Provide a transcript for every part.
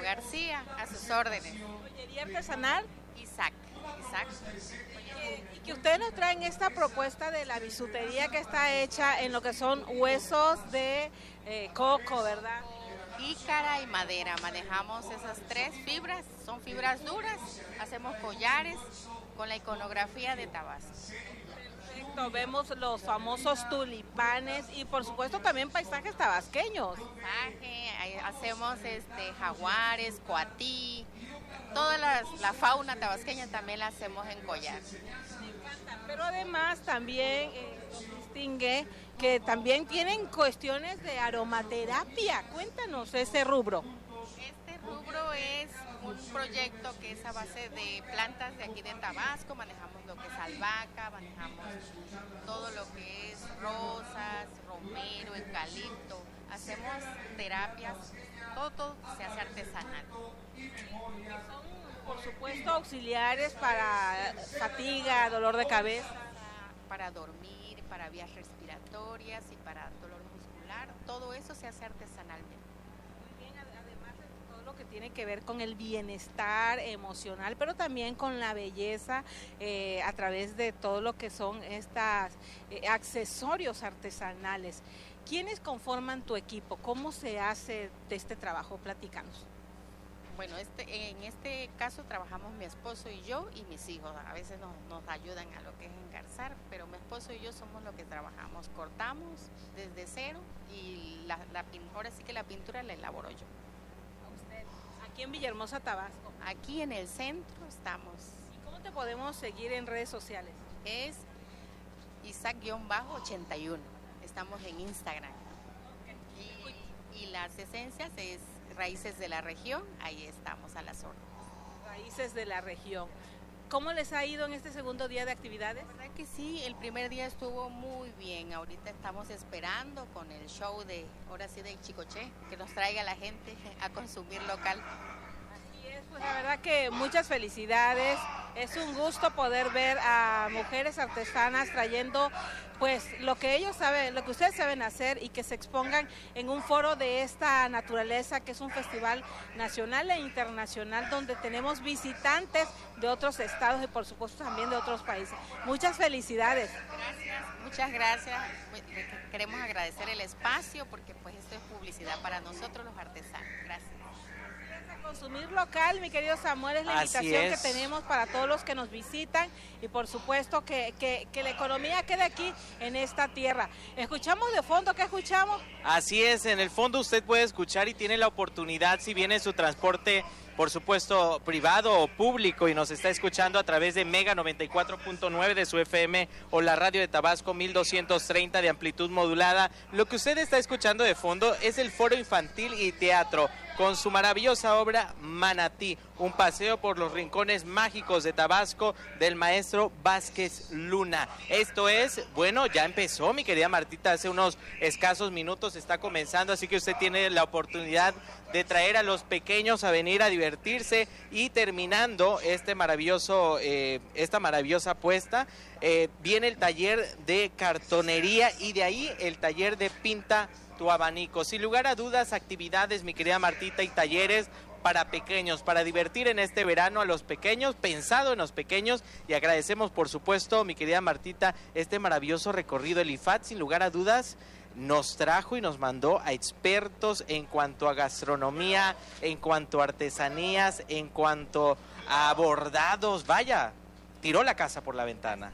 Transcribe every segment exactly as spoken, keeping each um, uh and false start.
García, a sus órdenes. Joyería artesanal. Isaac, Isaac. Eh, y que ustedes nos traen esta propuesta de la bisutería que está hecha en lo que son huesos de eh, coco, ¿verdad? Jícara y madera, manejamos esas tres fibras, son fibras duras, hacemos collares con la iconografía de Tabasco. Perfecto, vemos los famosos tulipanes y por supuesto también paisajes tabasqueños. Paisaje, ahí hacemos este, jaguares, coatí, toda la, la fauna tabasqueña también la hacemos en collar. Pero además también eh, nos distingue que también tienen cuestiones de aromaterapia. Cuéntanos ese rubro. Este rubro es un proyecto que es a base de plantas de aquí de Tabasco, manejamos lo que es albahaca, manejamos todo lo que es rosas, romero, eucalipto, hacemos terapias, todo, todo se hace artesanal. Son, por supuesto, auxiliares para fatiga, dolor de cabeza. Para, para dormir, para vías respiratorias y para dolor muscular, todo eso se hace artesanalmente. Lo que tiene que ver con el bienestar emocional, pero también con la belleza eh, a través de todo lo que son estos eh, accesorios artesanales. ¿Quiénes conforman tu equipo? ¿Cómo se hace de este trabajo? Platícanos. Bueno, este, en este caso trabajamos mi esposo y yo y mis hijos. A veces nos, nos ayudan a lo que es engarzar, pero mi esposo y yo somos los que trabajamos. Cortamos desde cero y la, la, ahora sí que la pintura la elaboro yo. Aquí en Villahermosa, Tabasco. Aquí en el centro estamos. ¿Y cómo te podemos seguir en redes sociales? Es Isaac ochenta y uno. Estamos en Instagram. Okay. Y, y las esencias es Raíces de la Región. Ahí estamos a las órdenes. Raíces de la Región. ¿Cómo les ha ido en este segundo día de actividades? La verdad que sí, el primer día estuvo muy bien. Ahorita estamos esperando con el show de, ahora sí, de Chicoche, que nos traiga a la gente a consumir local. Así es, pues la verdad que muchas felicidades. Es un gusto poder ver a mujeres artesanas trayendo pues lo que ellos saben, lo que ustedes saben hacer y que se expongan en un foro de esta naturaleza, que es un festival nacional e internacional donde tenemos visitantes de otros estados y por supuesto también de otros países. Muchas felicidades. Gracias, muchas gracias. Queremos agradecer el espacio porque pues esto es publicidad para nosotros los artesanos. Gracias. Consumir local, mi querido Samuel, es la invitación es. que tenemos para todos los que nos visitan y por supuesto que, que, que la economía quede aquí en esta tierra. ¿Escuchamos de fondo? ¿Qué escuchamos? Así es, en el fondo usted puede escuchar y tiene la oportunidad, si viene su transporte, por supuesto, privado o público y nos está escuchando a través de Mega noventa y cuatro punto nueve de su F M o la radio de Tabasco mil doscientos treinta de amplitud modulada. Lo que usted está escuchando de fondo es el Foro Infantil y Teatro con su maravillosa obra Manatí, un paseo por los rincones mágicos de Tabasco del maestro Vázquez Luna. Esto es, bueno, ya empezó, mi querida Martita, hace unos escasos minutos está comenzando, así que usted tiene la oportunidad de traer a los pequeños a venir a divertirse y terminando este maravilloso, eh, esta maravillosa apuesta, eh, viene el taller de cartonería y de ahí el taller de pinta tu abanico. Sin lugar a dudas, actividades, mi querida Martita, y talleres para pequeños, para divertir en este verano a los pequeños, pensado en los pequeños, y agradecemos por supuesto, mi querida Martita, este maravilloso recorrido. El I F A D, sin lugar a dudas, nos trajo y nos mandó a expertos en cuanto a gastronomía, en cuanto a artesanías, en cuanto a bordados, vaya, tiró la casa por la ventana.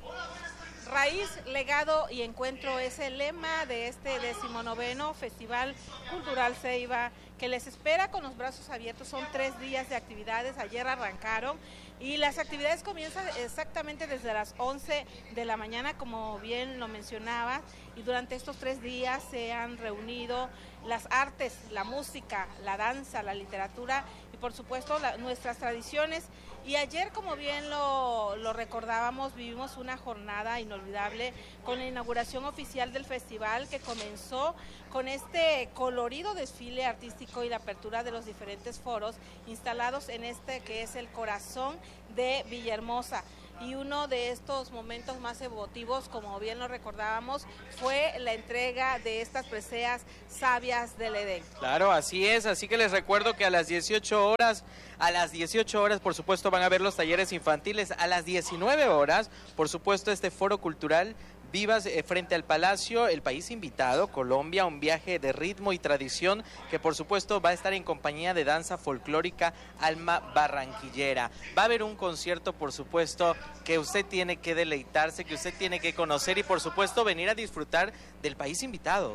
Raíz, legado y encuentro es el lema de este decimonoveno Festival Cultural Ceiba, que les espera con los brazos abiertos. Son tres días de actividades, ayer arrancaron y las actividades comienzan exactamente desde las once de la mañana, como bien lo mencionaba, y durante estos tres días se han reunido las artes, la música, la danza, la literatura y por supuesto la, nuestras tradiciones. Y ayer, como bien lo, lo recordábamos, vivimos una jornada inolvidable con la inauguración oficial del festival, que comenzó con este colorido desfile artístico turístico y la apertura de los diferentes foros instalados en este que es el corazón de Villahermosa. Y uno de estos momentos más emotivos, como bien lo recordábamos, fue la entrega de estas preseas sabias del Edén. Claro, así es, así que les recuerdo que a las dieciocho horas, a las dieciocho horas, por supuesto, van a ver los talleres infantiles, a las diecinueve horas, por supuesto, este foro cultural Vivas eh, frente al Palacio, el país invitado, Colombia, un viaje de ritmo y tradición que por supuesto va a estar en compañía de danza folclórica Alma Barranquillera. Va a haber un concierto, por supuesto, que usted tiene que deleitarse, que usted tiene que conocer y por supuesto venir a disfrutar del país invitado.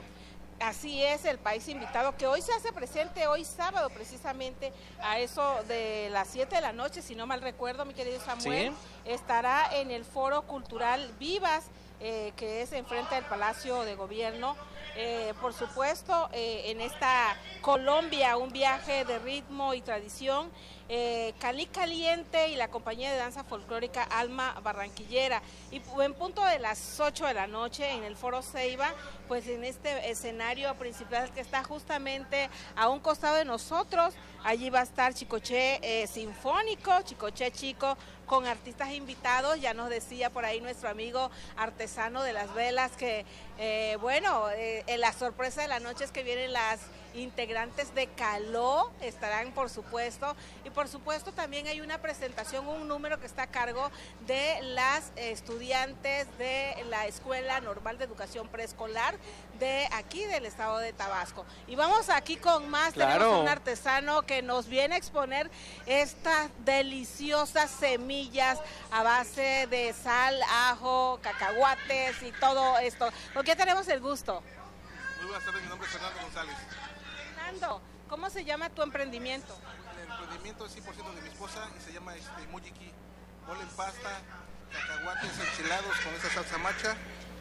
Así es, el país invitado que hoy se hace presente, hoy sábado precisamente, a eso de las siete de la noche, si no mal recuerdo, mi querido Samuel, ¿sí? Estará en el Foro Cultural Vivas, eh, que es enfrente del Palacio de Gobierno. Eh, por supuesto, eh, en esta Colombia, un viaje de ritmo y tradición, eh, Cali Caliente y la compañía de danza folclórica Alma Barranquillera. Y en punto de las ocho de la noche en el Foro Ceiba, pues en este escenario principal que está justamente a un costado de nosotros, allí va a estar Chicoché eh, Sinfónico, Chicoché Chico, con artistas invitados. Ya nos decía por ahí nuestro amigo artesano de las velas que, eh, bueno, eh, la sorpresa de la noche es que vienen las integrantes de Caló, estarán por supuesto, y por supuesto también hay una presentación, un número que está a cargo de las estudiantes de la Escuela Normal de Educación Preescolar de aquí del estado de Tabasco. Y vamos aquí con más, claro. Tenemos un artesano que nos viene a exponer estas deliciosas semillas a base de sal, ajo, cacahuates y todo esto. ¿Por qué tenemos el gusto? Muy buenas tardes, mi nombre es Fernando González. Fernando, ¿cómo se llama tu emprendimiento? El emprendimiento es cien por ciento de mi esposa y se llama este, Mujiki. Mole en pasta, cacahuates enchilados con esa salsa macha,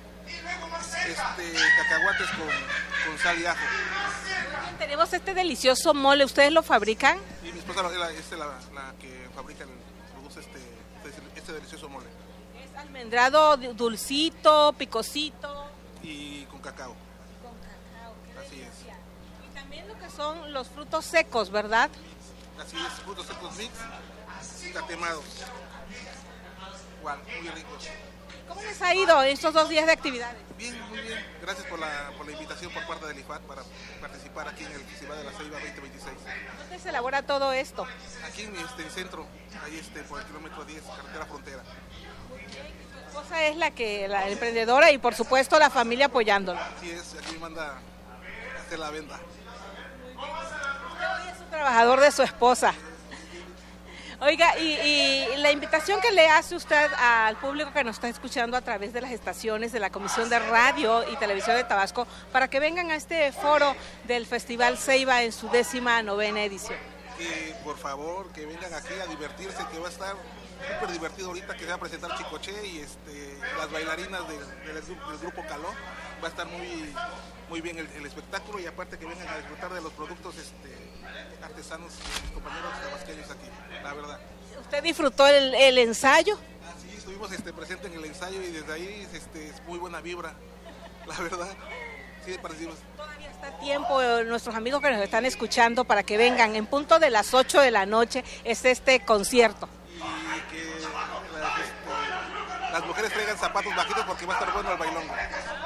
este, cacahuates con, con sal y ajo. Bien, tenemos este delicioso mole, ¿ustedes lo fabrican? Y mi esposa es la, es la, la que fabrica, el, produce este, este delicioso mole. Es almendrado, dulcito, picosito. Y con cacao. Con cacao, qué Así delicia. es. Y también lo que son los frutos secos, ¿verdad? Así es, frutos secos mix, catemados. Igual, muy ricos. ¿Cómo les ha ido estos dos días de actividades? Bien, muy bien. Gracias por la, por la invitación por parte del I F A T para participar aquí en el Festival de la Ceiba veinte veintiséis. ¿Dónde se elabora todo esto? Aquí en este, el centro, ahí este, por el kilómetro diez, carretera frontera. Tu esposa es la que la emprendedora y por supuesto la familia apoyándola. Así es, aquí me manda a hacer la venta. Hoy es un trabajador de su esposa. Oiga, y, y la invitación que le hace usted al público que nos está escuchando a través de las estaciones de la Comisión de Radio y Televisión de Tabasco para que vengan a este foro del Festival Ceiba en su décima novena edición. Que por favor, que vengan aquí a divertirse, que va a estar súper divertido ahorita, que se va a presentar Chicoché y este, las bailarinas de, de, del, del grupo Caló. Va a estar muy, muy bien el, el espectáculo y aparte que vengan a disfrutar de los productos este, artesanos de mis compañeros tabasqueños aquí, la verdad. ¿Usted disfrutó el, el ensayo? Ah, sí, estuvimos este, presentes en el ensayo y desde ahí este, es muy buena vibra, la verdad. Sí, parecimos. Todavía está a tiempo, nuestros amigos que nos están escuchando, para que vengan. En punto de las ocho de la noche es este concierto. Y que la, este, las mujeres traigan zapatos bajitos porque va a estar bueno el bailongo.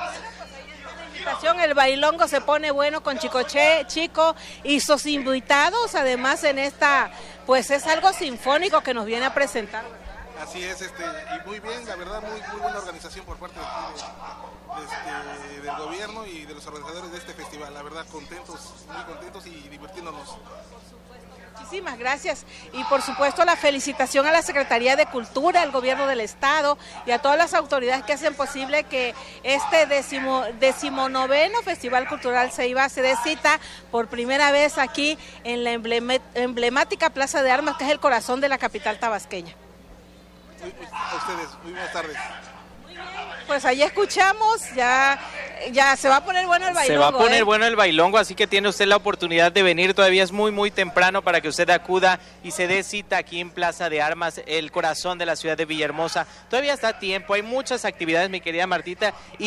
El bailongo se pone bueno con Chicoché Chico y sus invitados, además en esta, pues es algo sinfónico que nos viene a presentar, ¿verdad? Así es, este, y muy bien, la verdad, muy, muy buena organización por parte de, de, de este, del gobierno y de los organizadores de este festival, la verdad, contentos, muy contentos y divirtiéndonos. Muchísimas gracias y por supuesto la felicitación a la Secretaría de Cultura, al Gobierno del Estado y a todas las autoridades que hacen posible que este décimo, decimonoveno Festival Cultural Ceiba se dé cita por primera vez aquí en la emblemática Plaza de Armas, que es el corazón de la capital tabasqueña. Muy, muy, a ustedes, muy buenas tardes. Pues allí escuchamos, ya, ya se va a poner bueno el bailongo. Se va a poner ¿eh? bueno el bailongo, así que tiene usted la oportunidad de venir, todavía es muy muy temprano para que usted acuda y se dé cita aquí en Plaza de Armas, el corazón de la ciudad de Villahermosa. Todavía está a tiempo, hay muchas actividades, mi querida Martita, y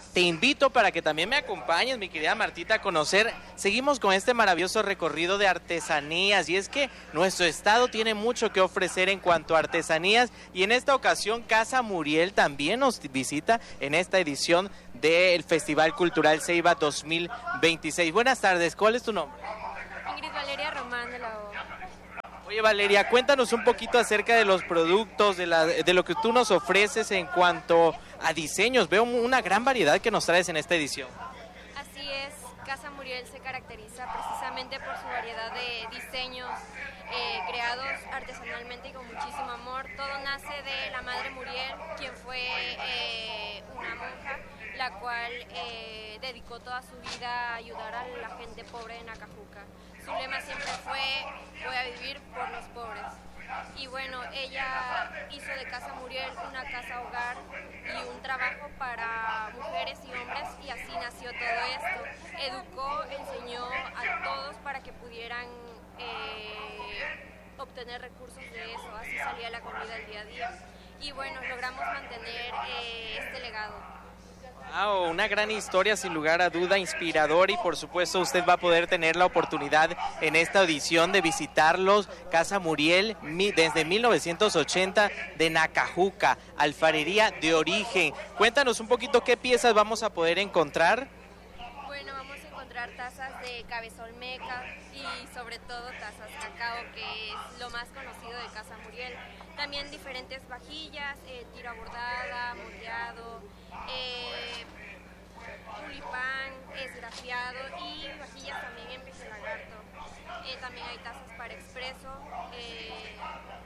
te invito para que también me acompañes, mi querida Martita, a conocer. Seguimos con este maravilloso recorrido de artesanías, y es que nuestro estado tiene mucho que ofrecer en cuanto a artesanías, y en esta ocasión Casa Muriel también nos visita en esta edición del Festival Cultural Ceiba dos mil veintiséis. Buenas tardes, ¿cuál es tu nombre? Ingrid Valeria Román de la O. Oye, Valeria, cuéntanos un poquito acerca de los productos, de, la, de lo que tú nos ofreces en cuanto a diseños. Veo una gran variedad que nos traes en esta edición. Así es, Casa Muriel se caracteriza precisamente por su variedad de diseños eh, creados artesanalmente y con muchísimo amor. Todo nace de la Madre Muriel, quien fue eh, una monja, la cual eh, dedicó toda su vida a ayudar a la gente pobre de Nacajuca. Su lema siempre fue, voy a vivir por los pobres. Y bueno, ella hizo de Casa Muriel una casa hogar y un trabajo para mujeres y hombres, y así nació todo esto. Educó, enseñó a todos para que pudieran eh, obtener recursos de eso, así salía la comida el día a día. Y bueno, logramos mantener eh, este legado. Wow, una gran historia sin lugar a duda, inspiradora, y por supuesto usted va a poder tener la oportunidad en esta audición de visitarlos, Casa Muriel, desde mil novecientos ochenta, de Nacajuca, alfarería de origen. Cuéntanos un poquito qué piezas vamos a poder encontrar. Bueno, vamos a encontrar tazas de cabeza olmeca y sobre todo tazas cacao, que es lo más conocido de Casa Muriel. También diferentes vajillas, eh, tiro abordada, moldeado, eh, tulipán, esgrafiado y vajillas también en peje lagarto. Eh, también hay tazas para expreso, eh,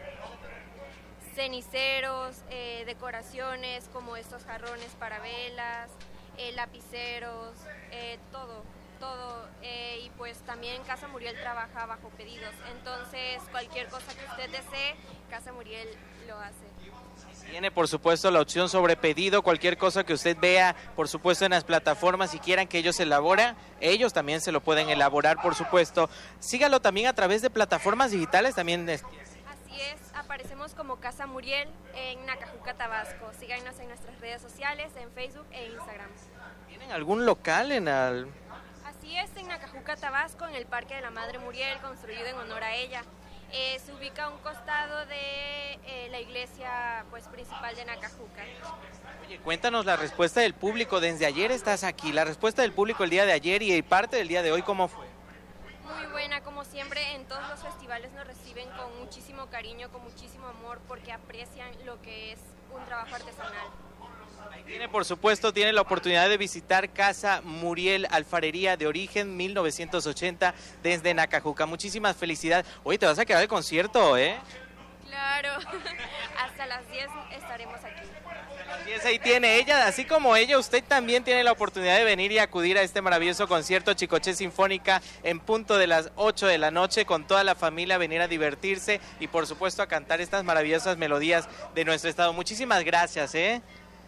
ceniceros, eh, decoraciones como estos jarrones para velas, eh, lapiceros, eh, todo, todo. Eh, y pues también Casa Muriel trabaja bajo pedidos, entonces cualquier cosa que usted desee, Casa Muriel lo hace. Tiene por supuesto la opción sobre pedido, cualquier cosa que usted vea por supuesto en las plataformas y quieran que ellos elaboren, ellos también se lo pueden elaborar por supuesto. Sígalo también a través de plataformas digitales también. Así es, aparecemos como Casa Muriel en Nacajuca, Tabasco. Síganos en nuestras redes sociales, en Facebook e Instagram. ¿Tienen algún local en el...? Así es, en Nacajuca, Tabasco, en el Parque de la Madre Muriel, construido en honor a ella. Eh, se ubica a un costado de eh, la iglesia pues, principal de Nacajuca. Oye, cuéntanos la respuesta del público. Desde ayer estás aquí. La respuesta del público el día de ayer y parte del día de hoy, ¿cómo fue? Muy buena, como siempre. En todos los festivales nos reciben con muchísimo cariño, con muchísimo amor, porque aprecian lo que es un trabajo artesanal. Tiene, por supuesto, tiene la oportunidad de visitar Casa Muriel, alfarería de origen mil novecientos ochenta, desde Nacajuca. Muchísimas felicidades. Oye, te vas a quedar el concierto, ¿eh? Claro, hasta las diez estaremos aquí. Así es, ahí tiene ella, así como ella, usted también tiene la oportunidad de venir y acudir a este maravilloso concierto Chicoché Sinfónica en punto de las ocho de la noche, con toda la familia, venir a divertirse y por supuesto a cantar estas maravillosas melodías de nuestro estado. Muchísimas gracias, ¿eh?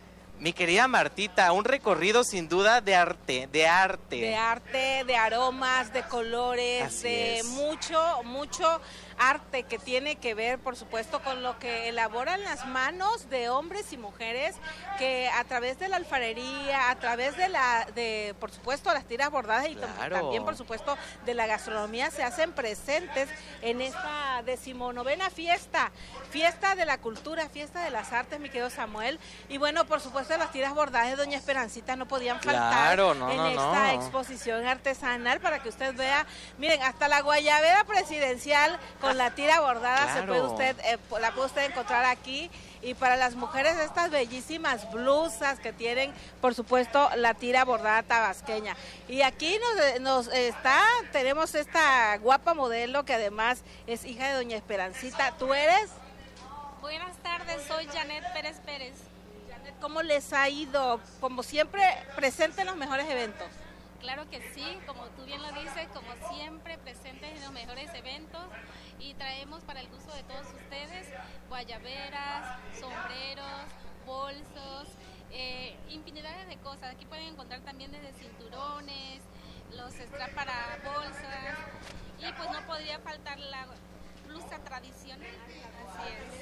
Mi querida Martita, un recorrido sin duda de arte, de arte. De arte, de aromas, de colores, Así de es. mucho, mucho arte que tiene que ver, por supuesto, con lo que elaboran las manos de hombres y mujeres que a través de la alfarería, a través de la, de, por supuesto, las tiras bordadas y Claro. también, por supuesto, de la gastronomía, se hacen presentes en esta decimonovena fiesta, fiesta de la cultura, fiesta de las artes, mi querido Samuel. Y bueno, por supuesto, las tiras bordadas de Doña Esperancita no podían faltar Claro, no, en no, esta no. exposición artesanal para que usted vea. Miren, hasta la guayabera presidencial con la tira bordada se Claro. puede usted, eh, la puede usted encontrar aquí. Y para las mujeres, estas bellísimas blusas que tienen, por supuesto, la tira bordada tabasqueña. Y aquí nos, nos está, tenemos esta guapa modelo que además es hija de Doña Esperancita. ¿Tú eres? Buenas tardes, soy Janet Pérez Pérez. Janet, ¿cómo les ha ido? Como siempre, presente en los mejores eventos. Claro que sí, como tú bien lo dices, como siempre, presentes en los mejores eventos, y traemos para el gusto de todos ustedes guayaberas, sombreros, bolsos, eh, infinidades de cosas. Aquí pueden encontrar también desde cinturones, los straps para bolsas, y pues no podría faltar la blusa tradicional. Así es.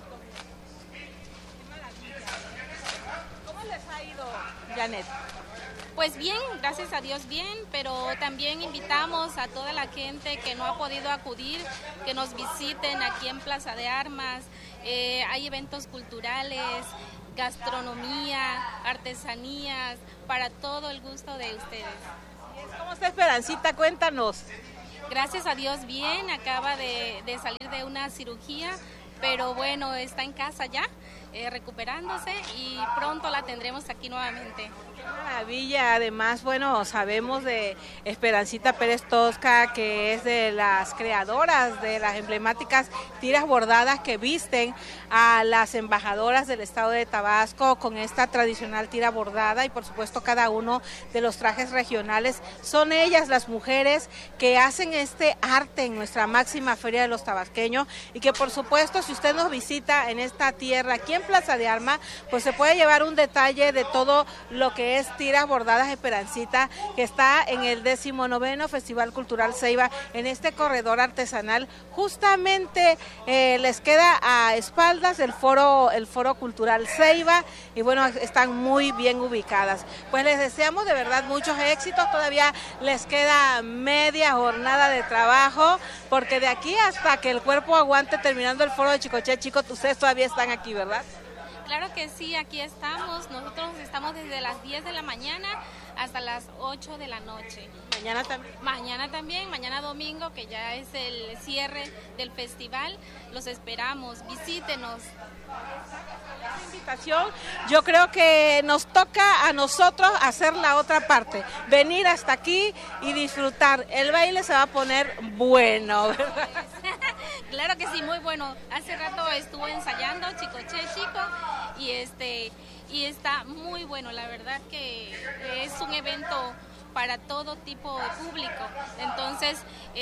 ¿Cómo les ha ido, Janet? Pues bien, gracias a Dios bien, pero también invitamos a toda la gente que no ha podido acudir, que nos visiten aquí en Plaza de Armas. Eh, hay eventos culturales, gastronomía, artesanías, para todo el gusto de ustedes. ¿Cómo está Esperancita? Cuéntanos. Gracias a Dios bien, acaba de, de salir de una cirugía, pero bueno, está en casa ya, eh, recuperándose y pronto la tendremos aquí nuevamente. Qué maravilla, además, bueno, sabemos de Esperancita Pérez Tosca, que es de las creadoras de las emblemáticas tiras bordadas que visten a las embajadoras del estado de Tabasco con esta tradicional tira bordada y por supuesto cada uno de los trajes regionales. Son ellas las mujeres que hacen este arte en nuestra máxima feria de los tabasqueños y que por supuesto si usted nos visita en esta tierra aquí en Plaza de Armas, pues se puede llevar un detalle de todo lo que es tiras bordadas Esperancita, que está en el decimonoveno Festival Cultural Ceiba, en este corredor artesanal. Justamente eh, les queda a espaldas el foro, el foro cultural Ceiba y bueno, están muy bien ubicadas. Pues les deseamos de verdad muchos éxitos, todavía les queda media jornada de trabajo, porque de aquí hasta que el cuerpo aguante terminando el foro de Chicoché, chicos, ustedes todavía están aquí, ¿verdad? Claro que sí, aquí estamos. Nosotros estamos desde las diez de la mañana hasta las ocho de la noche. Mañana también. Mañana también, mañana domingo, que ya es el cierre del festival. Los esperamos, visítenos. Invitación, yo creo que nos toca a nosotros hacer la otra parte, venir hasta aquí y disfrutar. El baile se va a poner bueno, ¿verdad? Claro que sí, muy bueno. Hace rato estuvo ensayando Chicoché Chico y este y está muy bueno. La verdad que es un evento para todo tipo de público. Entonces,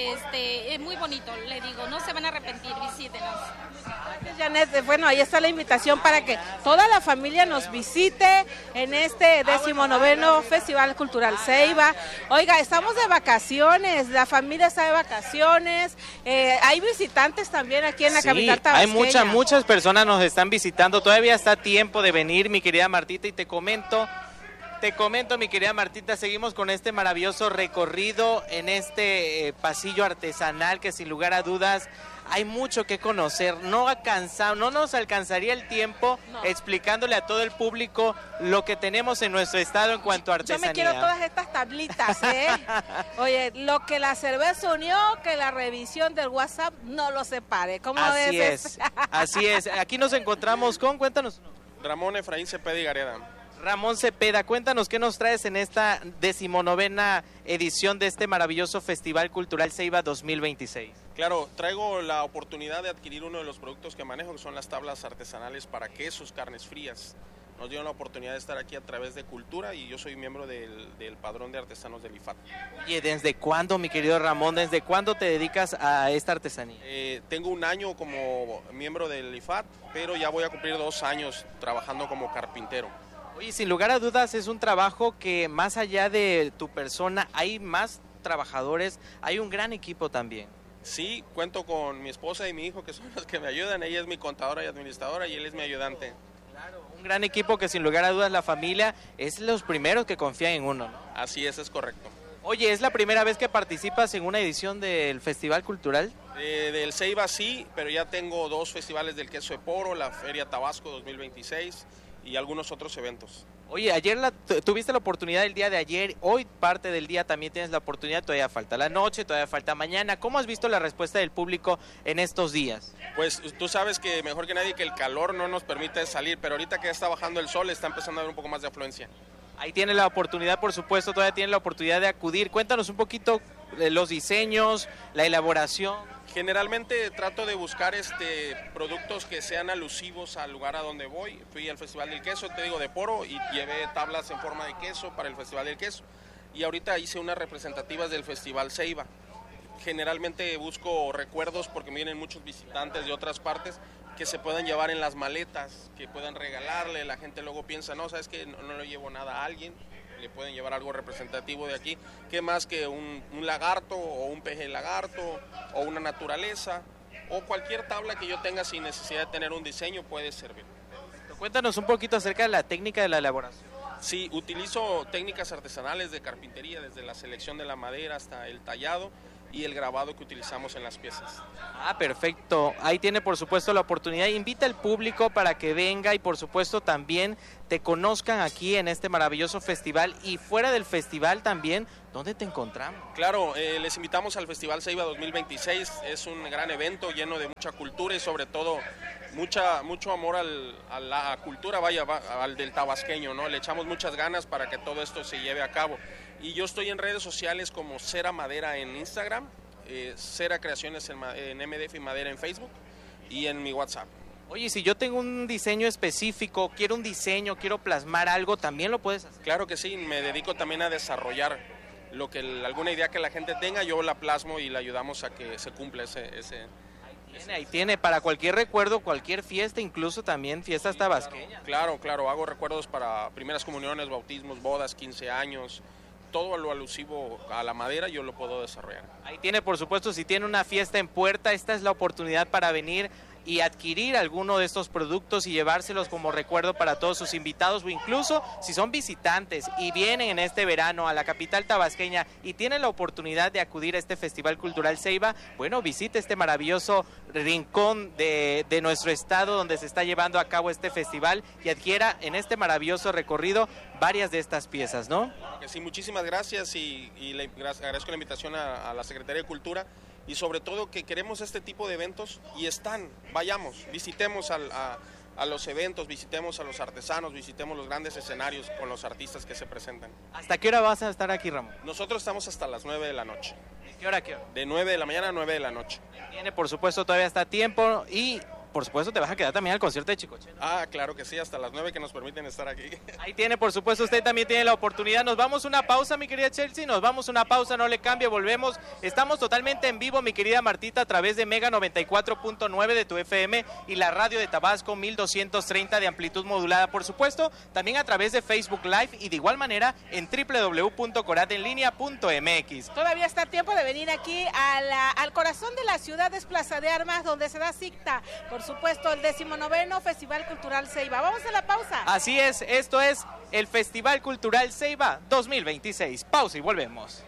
este es muy bonito, le digo, no se van a arrepentir, visítenos. Gracias, Janet. Bueno, ahí está la invitación para que toda la familia nos visite en este decimonoveno Festival Cultural Ceiba. Oiga, estamos de vacaciones, la familia está de vacaciones, eh, hay visitantes también aquí en la sí, capital tabasqueña. Hay muchas, muchas personas nos están visitando, todavía está tiempo de venir, mi querida Martita, y te comento... Te comento, mi querida Martita, seguimos con este maravilloso recorrido en este eh, pasillo artesanal que sin lugar a dudas hay mucho que conocer. No alcanza, no nos alcanzaría el tiempo no. explicándole a todo el público lo que tenemos en nuestro estado en cuanto a artesanía. Yo me quiero todas estas tablitas, ¿eh? Oye, lo que la cerveza unió, que la revisión del WhatsApp no lo separe. ¿Cómo así es? es, así es. Aquí nos encontramos con, cuéntanos. Ramón Efraín Cepeda y Gareda. Ramón Cepeda, cuéntanos qué nos traes en esta decimonovena edición de este maravilloso Festival Cultural Ceiba dos mil veintiséis. Claro, traigo la oportunidad de adquirir uno de los productos que manejo, que son las tablas artesanales para quesos, carnes frías. Nos dieron la oportunidad de estar aquí a través de Cultura y yo soy miembro del, del Padrón de Artesanos del I F A T. Oye, ¿desde cuándo, mi querido Ramón, desde cuándo te dedicas a esta artesanía? Eh, tengo un año como miembro del I F A T, pero ya voy a cumplir dos años trabajando como carpintero. Oye, sin lugar a dudas es un trabajo que más allá de tu persona hay más trabajadores, hay un gran equipo también. Sí, cuento con mi esposa y mi hijo que son los que me ayudan, ella es mi contadora y administradora y él es mi ayudante. Claro, un gran equipo que sin lugar a dudas la familia es los primeros que confían en uno, ¿no? Así es, es correcto. Oye, ¿es la primera vez que participas en una edición del Festival Cultural? Eh, del Ceiba sí, pero ya tengo dos festivales del queso de Poro, la Feria Tabasco dos mil veintiséis y algunos otros eventos. Oye, ayer la, tuviste la oportunidad el día de ayer, hoy parte del día también tienes la oportunidad, todavía falta la noche, todavía falta mañana. ¿Cómo has visto la respuesta del público en estos días? Pues tú sabes que mejor que nadie que el calor no nos permite salir, pero ahorita que ya está bajando el sol está empezando a haber un poco más de afluencia. Ahí tiene la oportunidad, por supuesto, todavía tiene la oportunidad de acudir. Cuéntanos un poquito de los diseños, la elaboración. Generalmente trato de buscar este productos que sean alusivos al lugar a donde voy. Fui al Festival del Queso, te digo, de Poro, y llevé tablas en forma de queso para el Festival del Queso. Y ahorita hice unas representativas del Festival Ceiba. Generalmente busco recuerdos porque me vienen muchos visitantes de otras partes que se puedan llevar en las maletas, que puedan regalarle. La gente luego piensa, no, ¿sabes qué? No, no le llevo nada a alguien. Le pueden llevar algo representativo de aquí, que más que un, un lagarto o un peje lagarto o una naturaleza o cualquier tabla que yo tenga sin necesidad de tener un diseño puede servir. Cuéntanos un poquito acerca de la técnica de la elaboración. Sí, utilizo técnicas artesanales de carpintería, desde la selección de la madera hasta el tallado y el grabado que utilizamos en las piezas. Ah, perfecto. Ahí tiene por supuesto la oportunidad. Invita al público para que venga y por supuesto también te conozcan aquí en este maravilloso festival, y fuera del festival también, ¿dónde te encontramos? Claro, eh, les invitamos al Festival Ceiba dos mil veintiséis. Es un gran evento lleno de mucha cultura y sobre todo mucha mucho amor al, a la cultura, vaya, va, al del tabasqueño, ¿no? Le echamos muchas ganas para que todo esto se lleve a cabo. Y yo estoy en redes sociales como Cera Madera en Instagram, eh, Cera Creaciones en, en M D F y Madera en Facebook y en mi WhatsApp. Oye, si yo tengo un diseño específico, quiero un diseño, quiero plasmar algo, ¿también lo puedes hacer? Claro que sí, me dedico también a desarrollar lo que alguna idea que la gente tenga, yo la plasmo y le ayudamos a que se cumpla ese... ese Tiene, ahí tiene, para cualquier recuerdo, cualquier fiesta, incluso también fiestas tabasqueñas. Claro, claro, hago recuerdos para primeras comuniones, bautismos, bodas, quince años, todo lo alusivo a la madera yo lo puedo desarrollar. Ahí tiene, por supuesto, si tiene una fiesta en puerta, esta es la oportunidad para venir y adquirir alguno de estos productos y llevárselos como recuerdo para todos sus invitados, o incluso si son visitantes y vienen en este verano a la capital tabasqueña y tienen la oportunidad de acudir a este Festival Cultural Ceiba, bueno, visite este maravilloso rincón de, de nuestro estado donde se está llevando a cabo este festival y adquiera en este maravilloso recorrido varias de estas piezas, ¿no? Que sí, muchísimas gracias y, y le agradezco la invitación a, a la Secretaría de Cultura. Y sobre todo que queremos este tipo de eventos y están, vayamos, visitemos al, a, a los eventos, visitemos a los artesanos, visitemos los grandes escenarios con los artistas que se presentan. ¿Hasta qué hora vas a estar aquí, Ramón? Nosotros estamos hasta las nueve de la noche. ¿De qué hora a qué hora? De nueve de la mañana a nueve de la noche. Tiene, por supuesto, todavía está a tiempo y... por supuesto, te vas a quedar también al concierto de Chicoche, ¿no? Ah, claro que sí, hasta las nueve que nos permiten estar aquí. Ahí tiene, por supuesto, usted también tiene la oportunidad. Nos vamos una pausa, mi querida Chelsea, nos vamos una pausa, no le cambie, volvemos. Estamos totalmente en vivo, mi querida Martita, a través de Mega noventa y cuatro punto nueve de tu F M y la radio de Tabasco mil doscientos treinta de amplitud modulada, por supuesto, también a través de Facebook Live y de igual manera en doble u doble u doble u punto coradenlinea punto m x. Todavía está tiempo de venir aquí a la, al corazón de la ciudad, es Plaza de Armas, donde se da cita, por supuesto, el decimonoveno Festival Cultural Ceiba. Vamos a la pausa. Así es, esto es el Festival Cultural Ceiba dos mil veintiséis. Pausa y volvemos.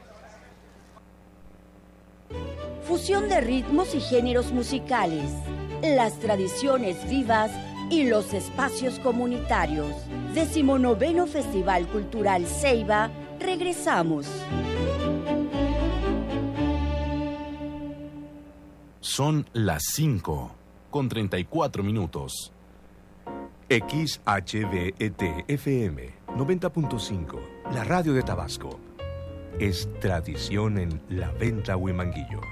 Fusión de ritmos y géneros musicales, las tradiciones vivas y los espacios comunitarios. Decimonoveno Festival Cultural Ceiba. Regresamos. Son las cinco con treinta y cuatro minutos. X H V E T F M noventa punto cinco, la radio de Tabasco. Es tradición en La Venta Huimanguillo.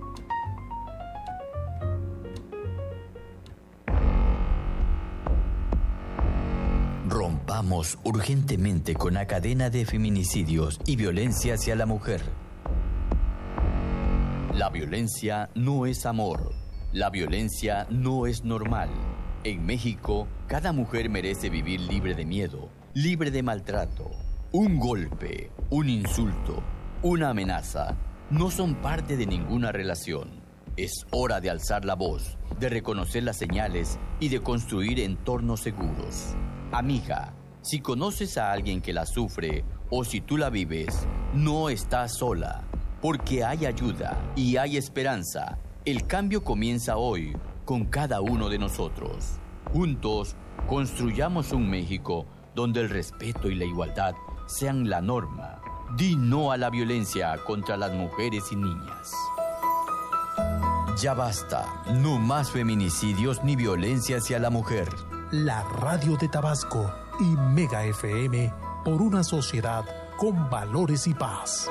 Rompamos urgentemente con la cadena de feminicidios y violencia hacia la mujer. La violencia no es amor. La violencia no es normal. En México, cada mujer merece vivir libre de miedo, libre de maltrato. Un golpe, un insulto, una amenaza no son parte de ninguna relación. Es hora de alzar la voz, de reconocer las señales y de construir entornos seguros. Amiga, si conoces a alguien que la sufre o si tú la vives, no estás sola, porque hay ayuda y hay esperanza. El cambio comienza hoy con cada uno de nosotros. Juntos, construyamos un México donde el respeto y la igualdad sean la norma. Di no a la violencia contra las mujeres y niñas. Ya basta, no más feminicidios ni violencia hacia la mujer. La radio de Tabasco y Mega F M por una sociedad con valores y paz.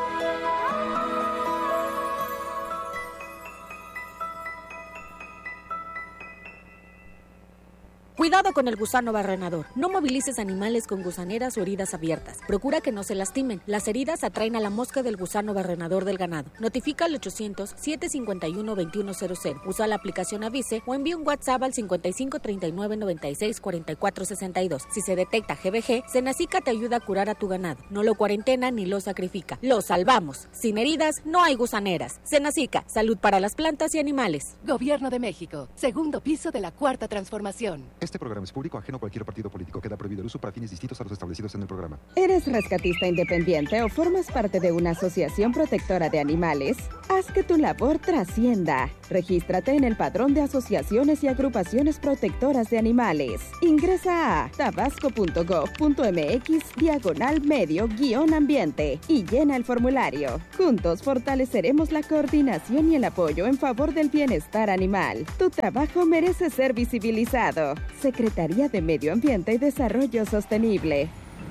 Cuidado con el gusano barrenador. No movilices animales con gusaneras o heridas abiertas. Procura que no se lastimen. Las heridas atraen a la mosca del gusano barrenador del ganado. Notifica al ochocientos, siete cincuenta y uno, veintiuno cero cero. Usa la aplicación Avise o envía un WhatsApp al cincuenta y cinco, treinta y nueve, noventa y seis, cuarenta y cuatro sesenta y dos. Si se detecta G B G, Senacica te ayuda a curar a tu ganado. No lo cuarentena ni lo sacrifica. Lo salvamos. Sin heridas no hay gusaneras. Senacica, salud para las plantas y animales. Gobierno de México, segundo piso de la Cuarta Transformación. Este programa es público, ajeno a cualquier partido político. Queda prohibido el uso para fines distintos a los establecidos en el programa. ¿Eres rescatista independiente o formas parte de una asociación protectora de animales? Haz que tu labor trascienda. Regístrate en el Padrón de Asociaciones y Agrupaciones Protectoras de Animales. Ingresa a tabasco punto gov punto mx diagonal medio guión ambiente y llena el formulario. Juntos fortaleceremos la coordinación y el apoyo en favor del bienestar animal. Tu trabajo merece ser visibilizado. Secretaría de Medio Ambiente y Desarrollo Sostenible.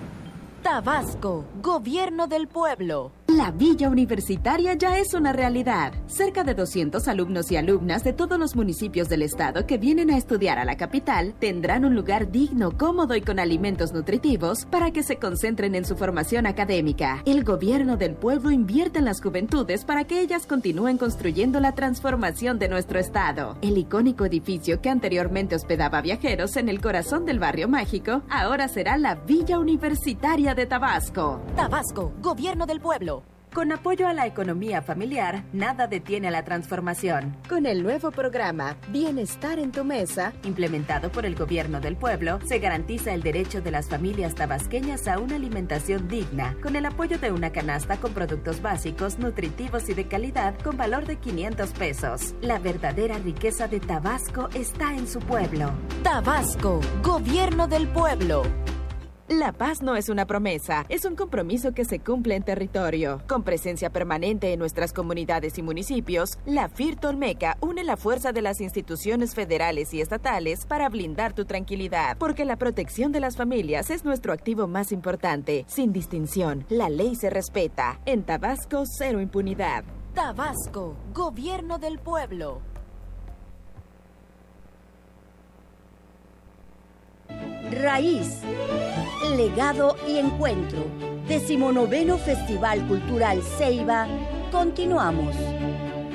Tabasco, Gobierno del Pueblo. La Villa Universitaria ya es una realidad. Cerca de doscientos alumnos y alumnas de todos los municipios del estado que vienen a estudiar a la capital tendrán un lugar digno, cómodo y con alimentos nutritivos para que se concentren en su formación académica. El Gobierno del Pueblo invierte en las juventudes para que ellas continúen construyendo la transformación de nuestro estado. El icónico edificio que anteriormente hospedaba viajeros en el corazón del Barrio Mágico ahora será la Villa Universitaria de Tabasco. Tabasco, Gobierno del Pueblo. Con apoyo a la economía familiar, nada detiene la transformación. Con el nuevo programa Bienestar en tu Mesa, implementado por el Gobierno del Pueblo, se garantiza el derecho de las familias tabasqueñas a una alimentación digna, con el apoyo de una canasta con productos básicos, nutritivos y de calidad con valor de quinientos pesos. La verdadera riqueza de Tabasco está en su pueblo. Tabasco, Gobierno del Pueblo. La paz no es una promesa, es un compromiso que se cumple en territorio. Con presencia permanente en nuestras comunidades y municipios, la F I R Tolmeca une la fuerza de las instituciones federales y estatales para blindar tu tranquilidad, porque la protección de las familias es nuestro activo más importante. Sin distinción, la ley se respeta. En Tabasco, cero impunidad. Tabasco, Gobierno del Pueblo. Raíz, legado y encuentro. Decimonoveno Festival Cultural Ceiba. Continuamos.